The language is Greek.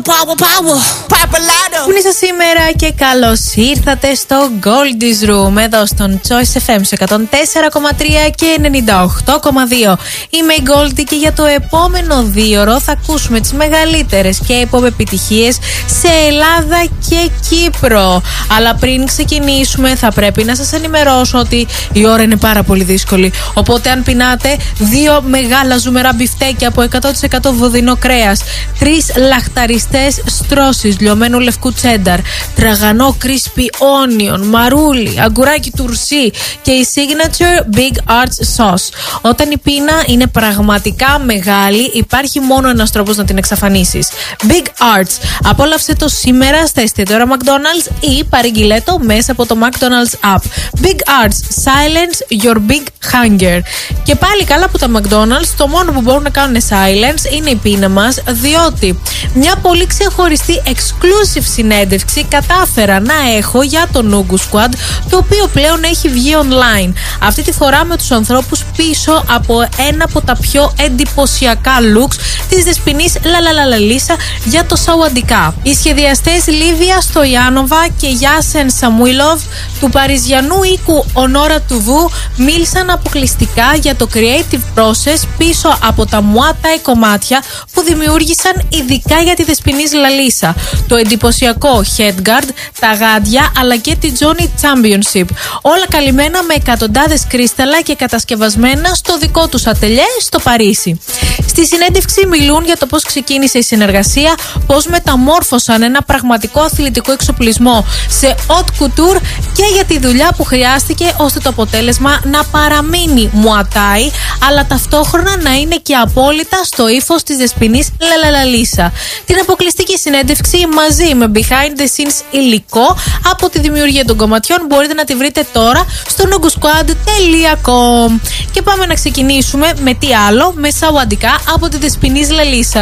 Πού είστε σήμερα και καλώς ήρθατε στο Goldie's Room εδώ στον Choice FM 104,3 και 98,2. Είμαι η Goldie και για το επόμενο 2ωρο θα ακούσουμε τις μεγαλύτερες K-pop επιτυχίες σε Ελλάδα και Κύπρο. Αλλά πριν ξεκινήσουμε θα πρέπει να σας ενημερώσω ότι η ώρα είναι πάρα πολύ δύσκολη. Οπότε αν πεινάτε 2 μεγάλα ζουμερά μπιφτέκια από 100% βοδινό κρέας, 3 λαχταριστές στρώσεις λιωμένου λευκού τσένταρ, τραγανό crispy onion, μαρούλι, αγκουράκι τουρσί και η signature Big Arts sauce. Όταν η πείνα είναι πραγματικά μεγάλη, υπάρχει μόνο ένας τρόπος να την εξαφανίσεις. Big Arts. Απόλαυσε το σήμερα στα εστιατόρια McDonald's ή παρήγγειλέ το μέσα από το McDonald's app. Big Arts. Silence your big hunger. Και πάλι καλά που τα McDonald's το μόνο που μπορούν να κάνουν silence είναι η πείνα μας, διότι μια πολύ ξεχωριστή exclusive συνέντευξη κατάφερα να έχω για το Nugu Squad, το οποίο πλέον έχει βγει online. Αυτή τη φορά με τους ανθρώπους πίσω από ένα από τα πιο εντυπωσιακά looks της δεσποινής Λαλαλαλαλίσα για το Σαουαντικά. Οι σχεδιαστές Λίβια Στοιάνοβα και Γιάσεν Σαμουίλοβ του παριζιανού οίκου Ονόρα του Βου μίλησαν αποκλειστικά για το creative process πίσω από τα μουάτα κομμάτια που δημιούργησαν ειδικά για τη δεσποινής Λαλίσα, το εντυπωσιακό headguard, τα γάντια αλλά και τη Johnny Championship. Όλα καλυμμένα με εκατοντάδες κρίσταλα και κατασκευασμένα στο δικό τους ατελιέ στο Παρίσι. Στη συνέντευξη μιλούν για το πώς ξεκίνησε η συνεργασία, πώς μεταμόρφωσαν ένα πραγματικό αθλητικό εξοπλισμό σε haute couture και για τη δουλειά που χρειάστηκε ώστε το αποτέλεσμα να παραμείνει μουατάι, αλλά ταυτόχρονα να είναι και απόλυτα στο ύφος της δεσποινής Λαλαλαλίσα. Την αποκλειστική συνέντευξη μαζί με behind the scenes υλικό από τη δημιουργία των κομματιών μπορείτε να τη βρείτε τώρα στο nugusquad.com. Και πάμε να ξεκινήσουμε με τι άλλο, με Σαουαντικά από τη δεσποινής Λαλίσα.